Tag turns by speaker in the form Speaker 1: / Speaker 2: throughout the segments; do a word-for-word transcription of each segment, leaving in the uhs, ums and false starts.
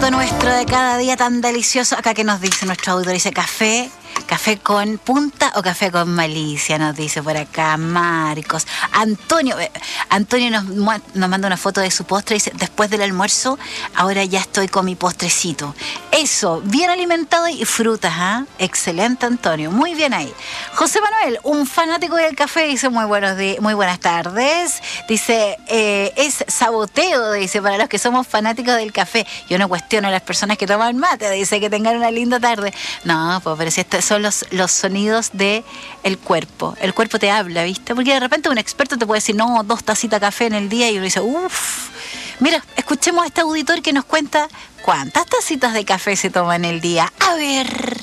Speaker 1: Nuestro de cada día tan delicioso. Acá que nos dice nuestro auditor, dice café, café con punta o café con malicia, nos dice por acá Marcos. Antonio, eh, Antonio nos, nos manda una foto de su postre y dice, después del almuerzo, ahora ya estoy con mi postrecito. Eso, bien alimentado y frutas, ¿ah? ¿eh? Excelente, Antonio, muy bien ahí. José Manuel, un fanático del café, dice muy buenos días, muy buenas tardes. Dice, eh, es saboteo, dice, para los que somos fanáticos del café. Yo no cuestiono a las personas que toman mate, dice que tengan una linda tarde. No, pues, pero si estos son los, los sonidos del cuerpo. El cuerpo te habla, ¿viste? Porque de repente un experto te puede decir, no, dos tacitas de café en el día, y uno dice, uff. Mira, escuchemos a este auditor que nos cuenta cuántas tacitas de café se toma en el día. A ver.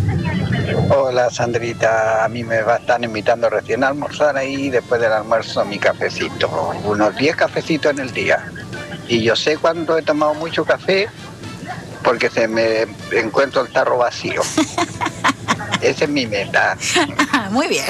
Speaker 2: Hola, Sandrita, a mí me están invitando recién a almorzar ahí, después del almuerzo mi cafecito, unos diez cafecitos en el día. Y yo sé cuando he tomado mucho café porque se me encuentro el tarro vacío. Esa es mi meta.
Speaker 1: Muy bien.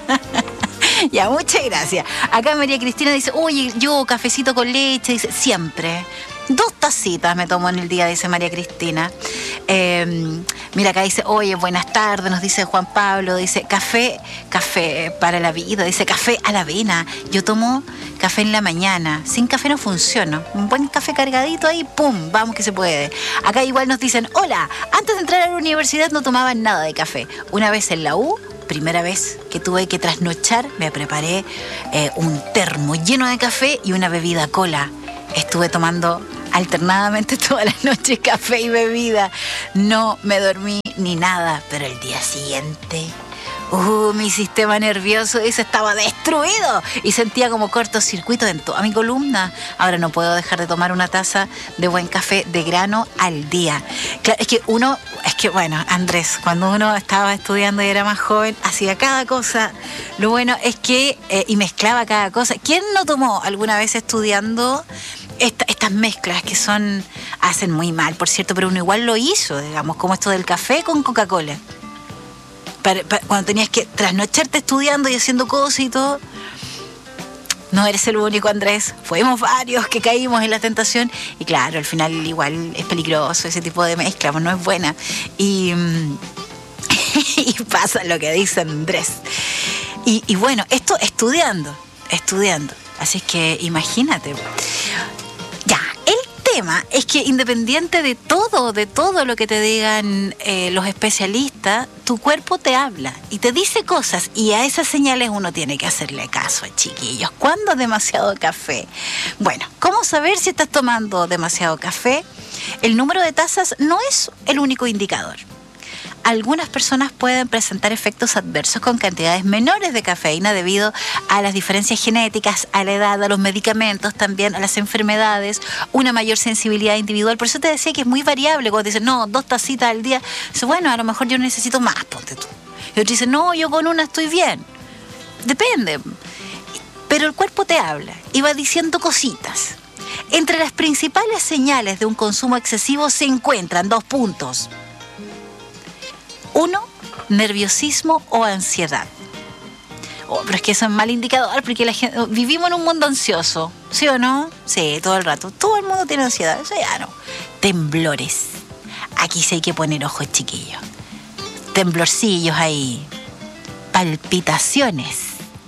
Speaker 1: Ya, muchas gracias. Acá María Cristina dice, oye, yo cafecito con leche, dice, siempre. Dos tacitas me tomo en el día, dice María Cristina. Eh, mira, acá dice, oye, buenas tardes, nos dice Juan Pablo, dice, café, café para la vida, dice, café a la avena. Yo tomo café en la mañana, sin café no funciona. Un buen café cargadito ahí, pum, vamos que se puede. Acá igual nos dicen, hola, antes de entrar a la universidad no tomaba nada de café. Una vez en la U, primera vez que tuve que trasnochar, me preparé eh, un termo lleno de café y una bebida cola. Estuve tomando alternadamente todas las noches café y bebida. No me dormí ni nada, pero el día siguiente, uh, mi sistema nervioso ese estaba destruido y sentía como cortocircuito en toda mi columna. Ahora no puedo dejar de tomar una taza de buen café de grano al día. Claro, es que uno, es que bueno, Andrés, cuando uno estaba estudiando y era más joven, hacía cada cosa. Lo bueno es que, eh, y mezclaba cada cosa. ¿Quién no tomó alguna vez estudiando Esta, estas mezclas que son, hacen muy mal, por cierto, pero uno igual lo hizo, digamos, como esto del café con Coca-Cola? Para, para, cuando tenías que trasnocharte estudiando y haciendo cosas y todo. No eres el único, Andrés. Fuimos varios que caímos en la tentación. Y claro, al final igual es peligroso ese tipo de mezcla, no es buena. Y, y pasa lo que dice Andrés. Y, y bueno, esto estudiando, estudiando. Así es que imagínate. Ya, el tema es que independiente de todo, de todo lo que te digan eh, los especialistas, tu cuerpo te habla y te dice cosas, y a esas señales uno tiene que hacerle caso, chiquillos. ¿Cuándo es demasiado café? Bueno, ¿cómo saber si estás tomando demasiado café? El número de tazas no es el único indicador. Algunas personas pueden presentar efectos adversos con cantidades menores de cafeína debido a las diferencias genéticas, a la edad, a los medicamentos, también a las enfermedades, una mayor sensibilidad individual. Por eso te decía que es muy variable. Cuando dicen, no, dos tacitas al día, dice, bueno, a lo mejor yo necesito más, ponte tú. Y otros dicen, no, yo con una estoy bien. Depende. Pero el cuerpo te habla y va diciendo cositas. Entre las principales señales de un consumo excesivo se encuentran dos puntos. Uno, nerviosismo o ansiedad. Oh, pero es que eso es mal indicador porque la gente, vivimos en un mundo ansioso, ¿sí o no? Sí, todo el rato. Todo el mundo tiene ansiedad, eso ya no. Temblores. Aquí sí hay que poner ojos, chiquillos. Temblorcillos ahí. Palpitaciones.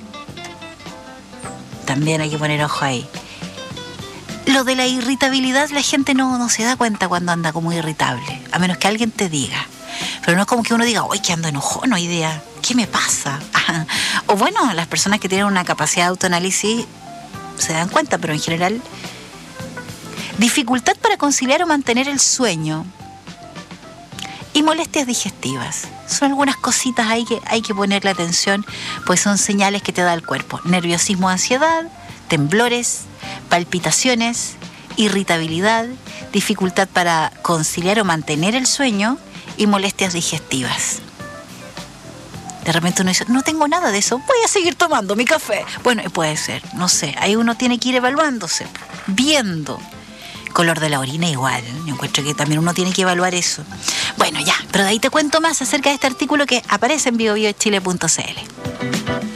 Speaker 1: También hay que poner ojo ahí. Lo de la irritabilidad, la gente no, no se da cuenta cuando anda como irritable, a menos que alguien te diga. Pero no es como que uno diga, uy, que ando enojón, no hay idea, ¿qué me pasa? O bueno, las personas que tienen una capacidad de autoanálisis se dan cuenta, pero en general, dificultad para conciliar o mantener el sueño y molestias digestivas. Son algunas cositas ahí que hay que ponerle atención, pues son señales que te da el cuerpo. Nerviosismo, ansiedad, temblores, palpitaciones, irritabilidad, dificultad para conciliar o mantener el sueño y molestias digestivas. De repente uno dice, no tengo nada de eso, voy a seguir tomando mi café. Bueno, puede ser, no sé, ahí uno tiene que ir evaluándose, viendo. Color de la orina igual, yo encuentro que también uno tiene que evaluar eso. Bueno, ya, pero de ahí te cuento más acerca de este artículo que aparece en bio bio chile punto c l.